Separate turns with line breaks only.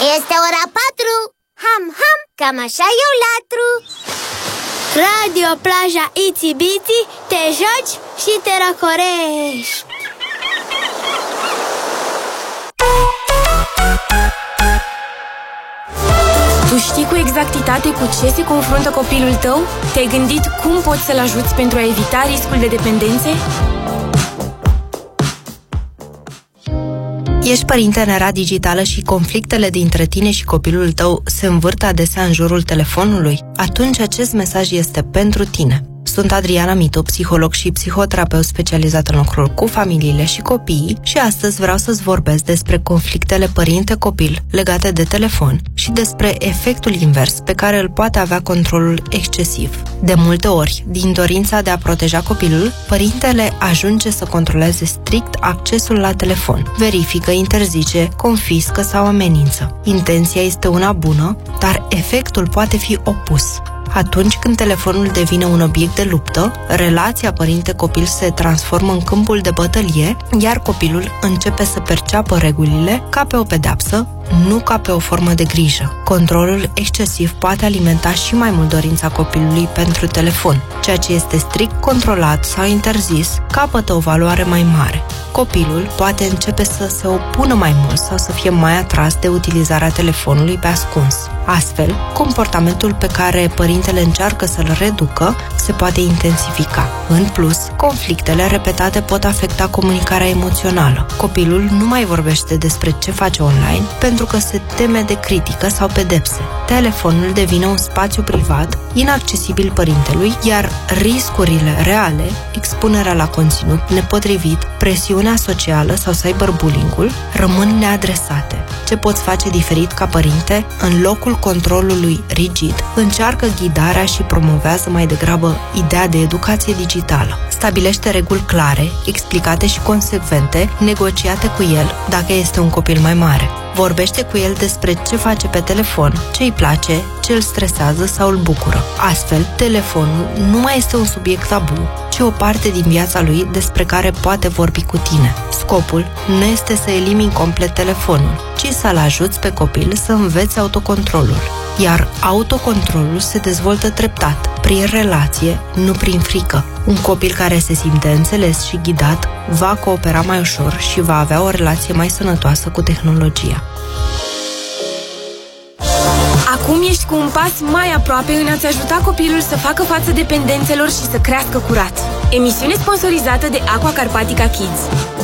Este ora 4. Ham, ham, cam așa eu latru.
Radio Plaja Itsy Bitsy, te joci și te răcorești.
Tu știi cu exactitate cu ce se confruntă copilul tău? Te-ai gândit cum poți să-l ajuți pentru a evita riscul de dependențe?
Ești părinte în era digitală și conflictele dintre tine și copilul tău se învârt adesea în jurul telefonului? Atunci acest mesaj este pentru tine. Sunt Adriana Mitu, psiholog și psihoterapeut specializat în lucrul cu familiile și copiii și astăzi vreau să-ți vorbesc despre conflictele părinte-copil legate de telefon și despre efectul invers pe care îl poate avea controlul excesiv. De multe ori, din dorința de a proteja copilul, părintele ajunge să controleze strict accesul la telefon. Verifică, interzice, confiscă sau amenință. Intenția este una bună, dar efectul poate fi opus. Atunci când telefonul devine un obiect de luptă, relația părinte-copil se transformă în câmpul de bătălie, iar copilul începe să perceapă regulile ca pe o pedeapsă, nu ca pe o formă de grijă. Controlul excesiv poate alimenta și mai mult dorința copilului pentru telefon. Ceea ce este strict controlat sau interzis capătă o valoare mai mare. Copilul poate începe să se opună mai mult sau să fie mai atras de utilizarea telefonului pe ascuns. Astfel, comportamentul pe care părintele încearcă să-l reducă se poate intensifica. În plus, conflictele repetate pot afecta comunicarea emoțională. Copilul nu mai vorbește despre ce face online pentru că se teme de critică sau pedepse. Telefonul devine un spațiu privat, inaccesibil părintelui, iar riscurile reale, expunerea la conținut nepotrivit, presiunea socială sau cyberbullying-ul, rămân neadresate. Ce poți face diferit ca părinte? În locul controlului rigid, încearcă ghidarea și promovează mai degrabă ideea de educație digitală. Stabilește reguli clare, explicate și consecvente, negociate cu el dacă este un copil mai mare. Vorbește cu el despre ce face pe telefon, ce îi place, ce îl stresează sau îl bucură. Astfel, telefonul nu mai este un subiect tabu, ci o parte din viața lui despre care poate vorbi cu tine. Scopul nu este să elimini complet telefonul, ci să-l ajuți pe copil să învețe autocontrolul. Iar autocontrolul se dezvoltă treptat, prin relație, nu prin frică. Un copil care se simte înțeles și ghidat va coopera mai ușor și va avea o relație mai sănătoasă cu tehnologia.
Acum ești cu un pas mai aproape în a-ți ajuta copilul să facă față dependențelor și să crească curat. Emisiune sponsorizată de Aqua Carpatica Kids.